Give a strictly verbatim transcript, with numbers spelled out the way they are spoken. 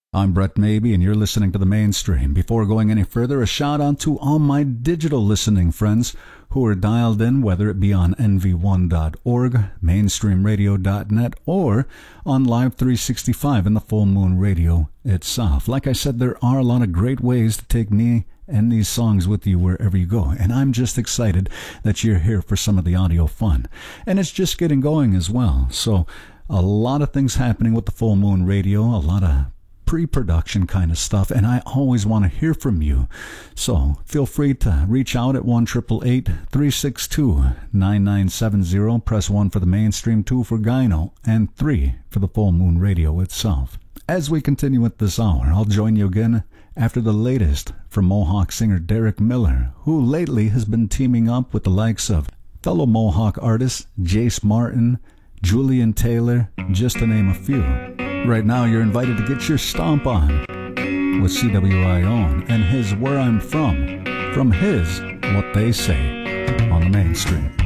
I'm Brett Maybe, and you're listening to The Mainstream. Before going any further, a shout out to all my digital listening friends who are dialed in, whether it be on N V one dot org, mainstream radio dot net, or on Live three sixty-five in the Full Moon Radio itself. Like I said, there are a lot of great ways to take me and these songs with you wherever you go, and I'm just excited that you're here for some of the audio fun. And it's just getting going as well, so a lot of things happening with the Full Moon Radio, a lot of pre-production kind of stuff, and I always want to hear from you. So feel free to reach out at one eight eight eight, three six two, nine nine seven zero. Press one for the Mainstream, two for Gyno, and three for the Full Moon Radio itself. As we continue with this hour, I'll join you again after the latest from Mohawk singer Derek Miller, who lately has been teaming up with the likes of fellow Mohawk artists Jace Martin, Julian Taylor, just to name a few. Right now, you're invited to get your stomp on with C W I O and his Where I'm From, from his What They Say on the Mainstream.